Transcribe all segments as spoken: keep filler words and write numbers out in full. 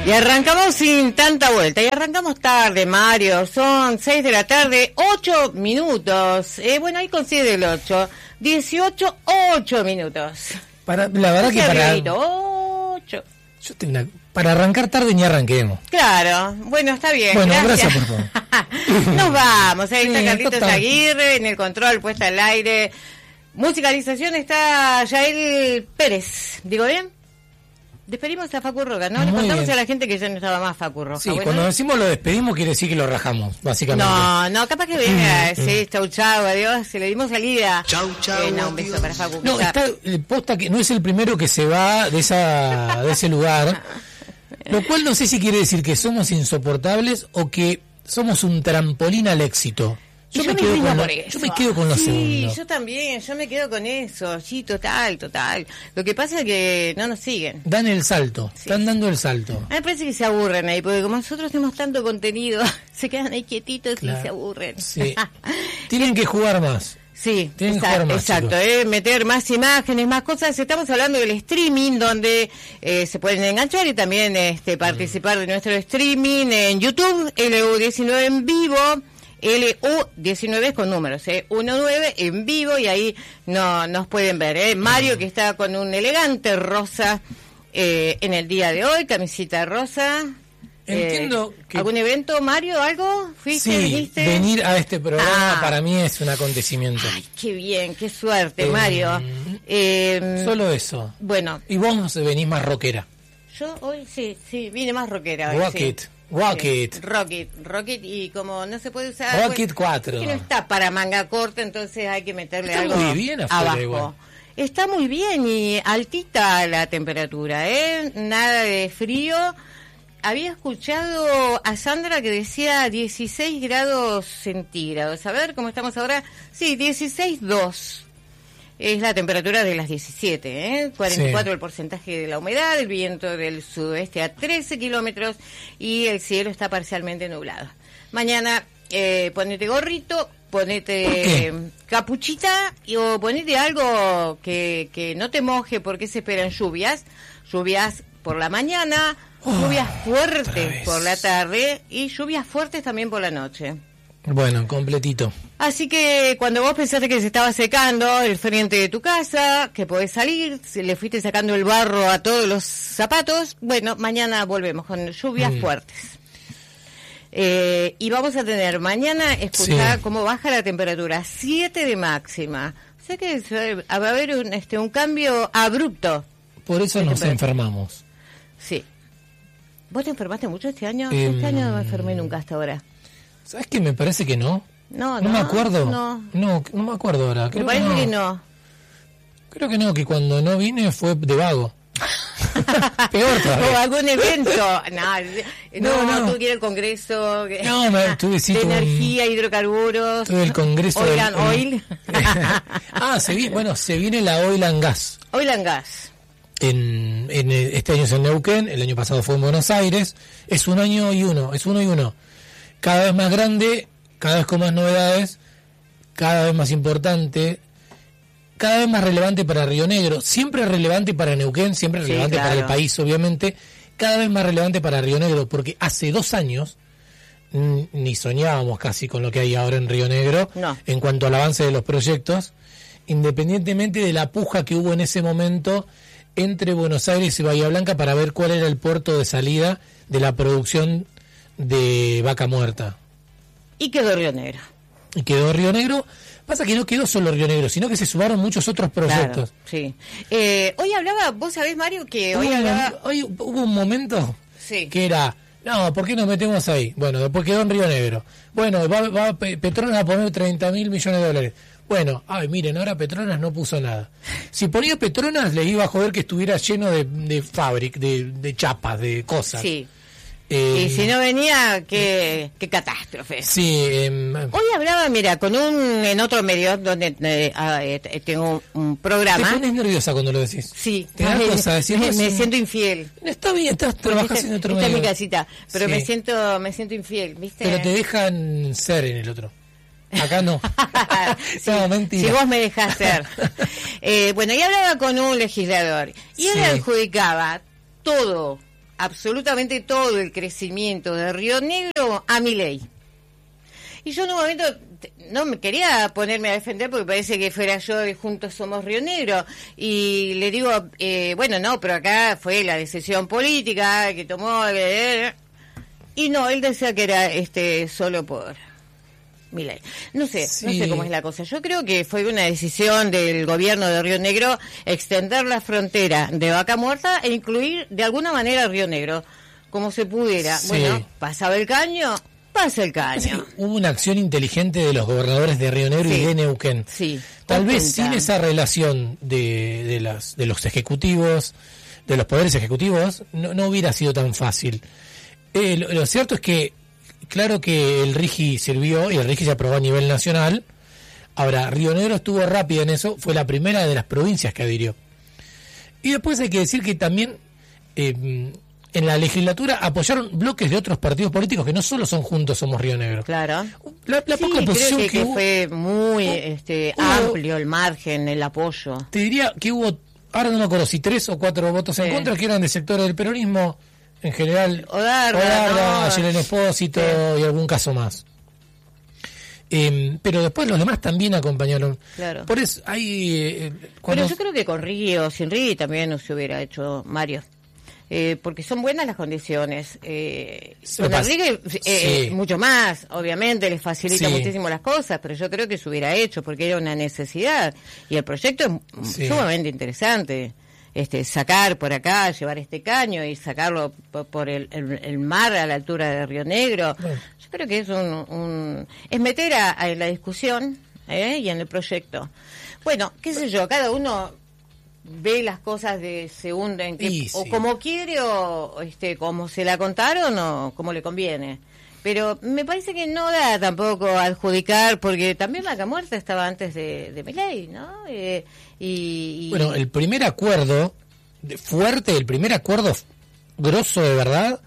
Y arrancamos sin tanta vuelta, y arrancamos tarde, Mario, son seis de la tarde, ocho minutos, eh, bueno, ahí consigue el ocho, dieciocho, ocho minutos. Para, la verdad que para... ocho. Yo tengo una, para arrancar tarde ni arranquemos. Claro, bueno, está bien. Bueno, gracias, gracias por favor. Nos vamos, ahí está Sí, Carlitos total. Aguirre, en el control, puesta al aire. Musicalización está Yael Pérez, ¿digo bien? Despedimos a Facu Roca, ¿no? Le Muy contamos bien. a la gente que ya no estaba más Facu Roca. Sí, bueno, cuando decimos lo despedimos quiere decir que lo rajamos, básicamente. No, no, capaz que venga, sí, chau, chau, adiós, se le dimos salida. Chau, chau. Eh, no, un beso para Facu. No, Ya. está, eh, posta que no es el primero que se va de esa de ese lugar, lo cual no sé si quiere decir que somos insoportables o que somos un trampolín al éxito. Yo, Y me, quedo inclino con lo, por eso. yo me quedo con lo sí, segundo. yo también, yo me quedo con eso, sí, total, total. Lo que pasa es que no nos siguen. Dan el salto, Sí. están dando el salto. A mí me parece que se aburren ahí, porque como nosotros tenemos tanto contenido, se quedan ahí quietitos Claro. y se aburren. Sí. Tienen que jugar más. Sí, Tienen que exacto, jugar más, exacto, chicos. eh, meter más imágenes, más cosas. Estamos hablando del streaming, donde eh, se pueden enganchar y también este participar de nuestro streaming en YouTube, L U diecinueve en vivo, L U diecinueve con números, eh, diecinueve en vivo, y ahí no nos pueden ver. Eh. Mario, que está con un elegante rosa eh, en el día de hoy, camisita rosa. Entiendo Eh, que- ¿Algún evento, Mario? ¿Algo? ¿Fuiste? Sí, ¿Viniste? venir a este programa Ah. para mí es un acontecimiento. Ay, qué bien, qué suerte, Eh, Mario. Eh, Solo eso. Bueno, Y vos venís más rockera. yo hoy sí, sí, vine más rockera. hoy, Rock sí. it, rock Sí, it. Rock it, rock it, y como no se puede usar... Rock it cuatro. Que no está para manga corta, entonces hay que meterle Está algo muy bien afuera abajo. igual. Está muy bien y altita la temperatura, ¿eh? Nada de frío. Había escuchado a Sandra que decía dieciséis grados centígrados. A ver cómo estamos ahora. Sí, dieciséis punto dos. Es la temperatura de las diecisiete, ¿eh? cuarenta y cuatro Sí. el porcentaje de la humedad, el viento del sudoeste a trece kilómetros y el cielo está parcialmente nublado. Mañana eh, ponete gorrito, ponete ¿Por qué? capuchita y, o ponete algo que, que no te moje, porque se esperan lluvias, lluvias por la mañana, Oh, lluvias otra fuertes vez. por la tarde y lluvias fuertes también por la noche. Bueno, completito. Así que cuando vos pensaste que se estaba secando el frente de tu casa, que podés salir, si le fuiste sacando el barro a todos los zapatos, bueno, mañana volvemos con lluvias Mm. fuertes. Eh, y vamos a tener mañana, escuchá Sí. cómo baja la temperatura, siete de máxima. O sea que se- va a haber un, este, un cambio abrupto. Por eso De nos temperatura. enfermamos. Sí. ¿Vos te enfermaste mucho este año? Em, Este año no me enfermé nunca hasta ahora. ¿Sabes qué? Me parece que no. No, No, no. me acuerdo. No. no, no me acuerdo ahora. Me Creo parece que no. que no. Creo que no, que cuando no vine fue de vago. Peor O todavía. algún evento. No, no, No, no. tú quieres el congreso que- No, me- tuve, sí, de tuve un- energía, hidrocarburos. Tuve el congreso del- Oigan, oil. ah, se viene, bueno, se viene la Oil and Gas. Oil and gas. En, en el- este año es en Neuquén, el año pasado fue en Buenos Aires. Es un año y uno, es uno y uno. Cada vez más grande, cada vez con más novedades, cada vez más importante, cada vez más relevante para Río Negro, siempre relevante para Neuquén, siempre Sí, relevante para el claro. país, obviamente, cada vez más relevante para Río Negro, porque hace dos años mm, ni soñábamos casi con lo que hay ahora en Río Negro No. en cuanto al avance de los proyectos, independientemente de la puja que hubo en ese momento entre Buenos Aires y Bahía Blanca para ver cuál era el puerto de salida de la producción de Vaca Muerta. Y quedó Río Negro. Y quedó Río Negro. Pasa que no quedó solo Río Negro, sino que se sumaron muchos otros proyectos. Claro, sí. Eh, hoy hablaba, vos sabés, Mario, que hoy Hubo, hablaba... un, hoy hubo un momento Sí. que era, no, ¿por qué nos metemos ahí? Bueno, después quedó en Río Negro. Bueno, va, va Pe- Petronas a poner treinta mil millones de dólares. Bueno, ay, miren, ahora Petronas no puso nada. Si ponía Petronas, le iba a joder que estuviera lleno de, de fábrica, de, de chapas, de cosas. Sí. Eh, Y si no venía, qué, qué catástrofe. Sí, em, Hoy hablaba, mira, con un, en otro medio, donde eh, ah, eh, tengo un te programa. pones nerviosa cuando lo decís. Sí, Te da me, cosa decirlo me- me así. siento infiel. Está bien, estás Porque trabajando esta- en otro esta es medio. mi casita, pero Sí. me siento me siento infiel, ¿viste? Pero te dejan ser en el otro. Acá no. Sí, No, mentira. si vos me dejás ser. Eh, bueno, y hablaba con un legislador y él Sí. adjudicaba todo, absolutamente todo el crecimiento de Río Negro a Milei. Y yo en un momento no me quería ponerme a defender porque parece que fuera yo de Juntos Somos Río Negro. Y le digo, eh, bueno, no, pero acá fue la decisión política que tomó... Eh, y no, él decía que era este solo por Milei. No sé, sí. no sé cómo es la cosa. Yo creo que fue una decisión del gobierno de Río Negro extender la frontera de Vaca Muerta e incluir de alguna manera Río Negro, como se pudiera. Sí. Bueno, pasaba el caño... pasa el caño. Sí, hubo una acción inteligente de los gobernadores de Río Negro sí, y de Neuquén. Sí, Tal vez sin esa relación de, de, las, de los ejecutivos, de los poderes ejecutivos, no, no hubiera sido tan fácil. Eh, lo, lo cierto es que, claro que el RIGI sirvió y el RIGI se aprobó a nivel nacional. Ahora, Río Negro estuvo rápido en eso, fue la primera de las provincias que adhirió. Y después hay que decir que también... Eh, en la legislatura apoyaron bloques de otros partidos políticos que no solo son Juntos Somos Río Negro. Claro. La, la sí, poca oposición creo que, que, que hubo, fue muy hubo, este, amplio el margen, el apoyo. Te diría que hubo, ahora no me acuerdo si tres o cuatro votos sí. en contra, que eran de sectores del peronismo, en general, Odarda, Odarda, no, Ayelen Espósito sí. y algún caso más. Eh, pero después los demás también acompañaron. Claro. Por eso hay... Eh, cuando... Pero yo creo que con Río, sin Río también no se hubiera hecho Mario. Eh, porque son buenas las condiciones. Eh, con Enrique, eh, sí. mucho más, obviamente, les facilita sí. muchísimo las cosas, pero yo creo que se hubiera hecho porque era una necesidad. Y el proyecto es sí. sumamente interesante. Este, sacar por acá, llevar este caño y sacarlo por, por el, el, el mar a la altura de Río Negro. Bueno. Yo creo que es un, un es meter a, a la discusión ¿eh? y en el proyecto. Bueno, qué sé yo, cada uno ve las cosas de segunda en que sí, o sí. como quiere o este como se la contaron o como le conviene, pero me parece que no da tampoco a adjudicar porque también Vaca Muerta estaba antes de, de Milei, ¿no? Eh, y, y bueno, el primer acuerdo fuerte, el primer acuerdo grosso de verdad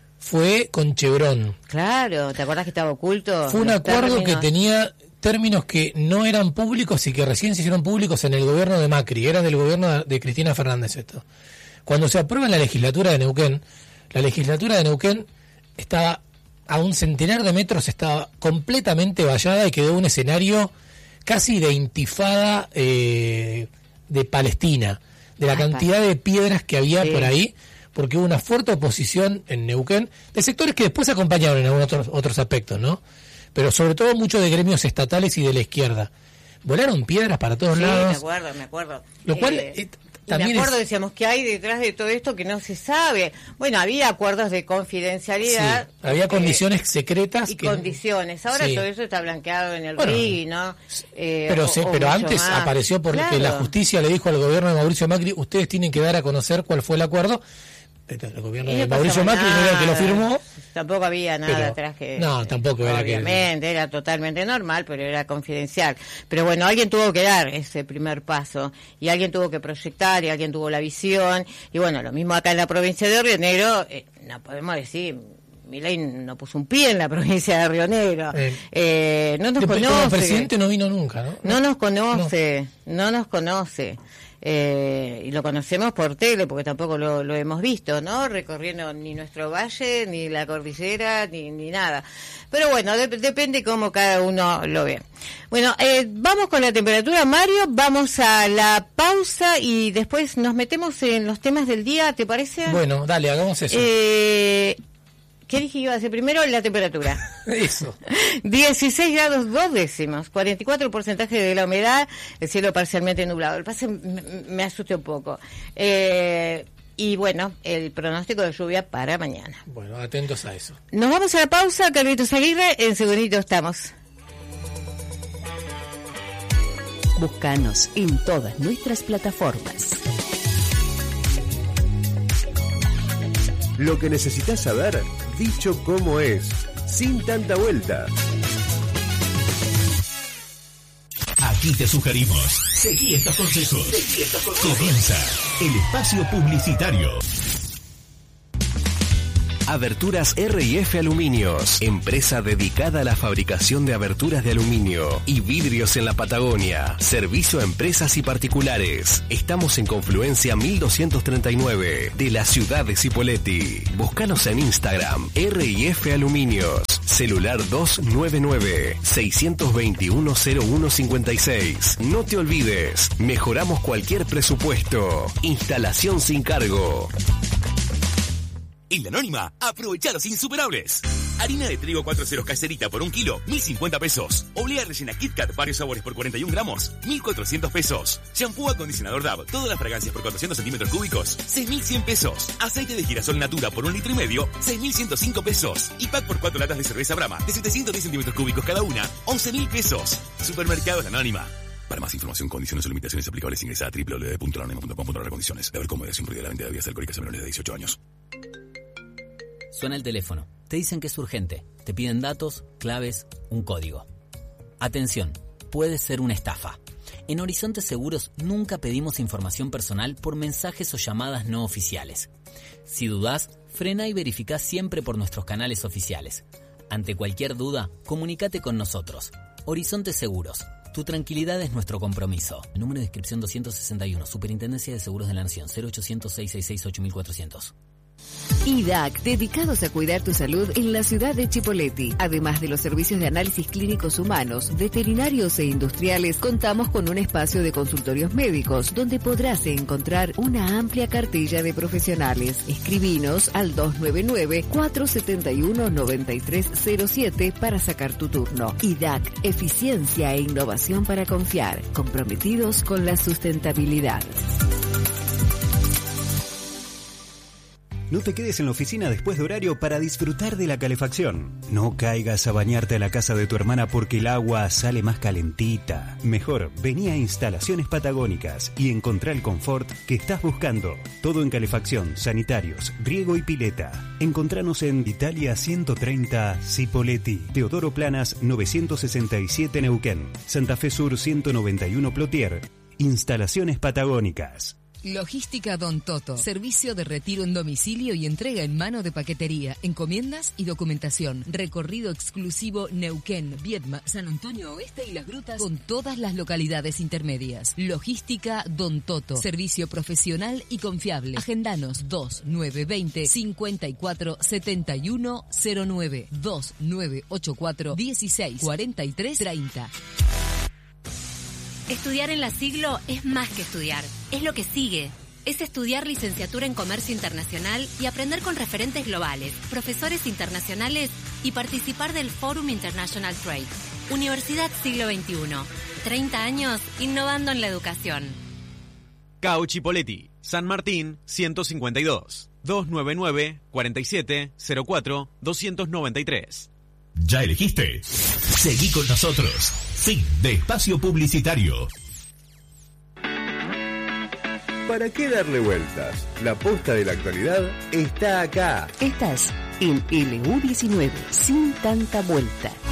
fue con Chevron. Claro, ¿te acuerdas que estaba oculto? Fue un acuerdo términos? que tenía términos que no eran públicos y que recién se hicieron públicos en el gobierno de Macri, era del gobierno de Cristina Fernández esto. Cuando se aprueba en la legislatura de Neuquén, la legislatura de Neuquén estaba a un centenar de metros, estaba completamente vallada y quedó un escenario casi de intifada eh, de Palestina, de la cantidad de piedras que había sí. por ahí, porque hubo una fuerte oposición en Neuquén, de sectores que después acompañaron en algunos otros, otros aspectos, ¿no? Pero sobre todo mucho de gremios estatales y de la izquierda. Volaron piedras para todos sí, lados. me acuerdo, me acuerdo. Lo cual eh, eh, también me acuerdo, es... decíamos, que hay detrás de todo esto que no se sabe. Bueno, había acuerdos de confidencialidad. Sí, había eh, condiciones secretas. Y que... condiciones. Ahora sí. todo eso está blanqueado en el bueno, R I, ¿no? Eh, pero sí, o, o pero antes más. apareció porque claro. la justicia le dijo al gobierno de Mauricio Macri, ustedes tienen que dar a conocer cuál fue el acuerdo. El gobierno de Mauricio Macri no era el que lo firmó. Tampoco había nada pero, atrás que... No, tampoco era que... Obviamente, era totalmente normal, pero era confidencial. Pero bueno, alguien tuvo que dar ese primer paso, y alguien tuvo que proyectar, y alguien tuvo la visión, y bueno, lo mismo acá en la provincia de Río Negro, eh, no podemos decir... Milei no puso un pie en la provincia de Río Negro. Eh, eh, no nos conoce. Como presidente no vino nunca, ¿no? No nos conoce, no, no nos conoce. Eh, y lo conocemos por tele, porque tampoco lo, lo hemos visto, ¿no? Recorriendo ni nuestro valle, ni la cordillera, ni, ni nada. Pero bueno, de, depende cómo cada uno lo ve. Bueno, eh, vamos con la temperatura, Mario, vamos a la pausa y después nos metemos en los temas del día, ¿te parece? Bueno, dale, hagamos eso. Eh... ¿Qué dije que iba a hacer primero? La temperatura. Eso. dieciséis grados dos décimos, cuarenta y cuatro por ciento de la humedad, el cielo parcialmente nublado. El pase me, me asusté un poco. Eh, y bueno, el pronóstico de lluvia para mañana. Bueno, atentos a eso. Nos vamos a la pausa, Carlitos Aguirre, en segundito estamos. Búscanos en todas nuestras plataformas. Lo que necesitas saber, dicho como es, sin tanta vuelta. Aquí te sugerimos, seguí estos consejos. Seguí estos consejos. Comienza el espacio publicitario. Aberturas R y F Aluminios, empresa dedicada a la fabricación de aberturas de aluminio y vidrios en la Patagonia. Servicio a empresas y particulares. Estamos en Confluencia mil doscientos treinta y nueve de la ciudad de Cipolletti. Búscanos en Instagram, R y F Aluminios. Celular dos nueve nueve, seis dos uno, cero uno cinco seis. No te olvides, mejoramos cualquier presupuesto. Instalación sin cargo. En La Anónima, aprovecha los insuperables. Harina de trigo cuatro ceros caserita por un kilo, mil cincuenta pesos. Oblea rellena Kit Kat varios sabores por cuarenta y un gramos, mil cuatrocientos pesos. Shampoo acondicionador Dove, todas las fragancias por cuatrocientos centímetros cúbicos, seis mil cien pesos. Aceite de girasol Natura por un litro y medio, seis mil ciento cinco pesos. Y pack por cuatro latas de cerveza Brahma, de setecientos diez centímetros cúbicos cada una, once mil pesos. Supermercados La Anónima. Para más información, condiciones o limitaciones aplicables, ingresa a doble u doble u doble u punto la anónima punto com punto a r condiciones. Beber con moderación, prohibida la venta de bebidas alcohólicas a menores de dieciocho años. Suena el teléfono. Te dicen que es urgente. Te piden datos, claves, un código. Atención, puede ser una estafa. En Horizonte Seguros nunca pedimos información personal por mensajes o llamadas no oficiales. Si dudás, frena y verificá siempre por nuestros canales oficiales. Ante cualquier duda, comunícate con nosotros. Horizonte Seguros. Tu tranquilidad es nuestro compromiso. Número de inscripción doscientos sesenta y uno. Superintendencia de Seguros de la Nación. cero ochocientos, seiscientos sesenta y seis, ocho mil cuatrocientos. I D A C, dedicados a cuidar tu salud en la ciudad de Chipolletti. Además de los servicios de análisis clínicos humanos, veterinarios e industriales, contamos con un espacio de consultorios médicos donde podrás encontrar una amplia cartilla de profesionales. Escribinos al dos nueve nueve, cuatro siete uno, nueve tres cero siete para sacar tu turno. I D A C, eficiencia e innovación para confiar, comprometidos con la sustentabilidad. No te quedes en la oficina después de horario para disfrutar de la calefacción. No caigas a bañarte a la casa de tu hermana porque el agua sale más calentita. Mejor, vení a Instalaciones Patagónicas y encontrá el confort que estás buscando. Todo en calefacción, sanitarios, riego y pileta. Encontranos en Italia ciento treinta, Cipolletti, Teodoro Planas novecientos sesenta y siete Neuquén, Santa Fe Sur ciento noventa y uno Plotier. Instalaciones Patagónicas. Logística Don Toto. Servicio de retiro en domicilio y entrega en mano de paquetería, encomiendas y documentación. Recorrido exclusivo Neuquén, Viedma, San Antonio Oeste y Las Grutas con todas las localidades intermedias. Logística Don Toto. Servicio profesional y confiable. Agendanos dos nueve dos cero, cinco cuatro siete uno cero nueve, dos nueve ocho cuatro, dieciséis cuarenta y tres treinta. Estudiar en la Siglo es más que estudiar, es lo que sigue. Es estudiar licenciatura en Comercio Internacional y aprender con referentes globales, profesores internacionales y participar del Forum International Trade. Universidad Siglo veintiuno. treinta años innovando en la educación. C A U Chipolletti, San Martín ciento cincuenta y dos, dos nueve nueve, cuarenta y siete, cero cuatro, doscientos noventa y tres. ¿Ya elegiste? Seguí con nosotros. Fin de espacio publicitario. ¿Para qué darle vueltas? La posta de la actualidad está acá. Estás en L U diecinueve, sin tanta vuelta.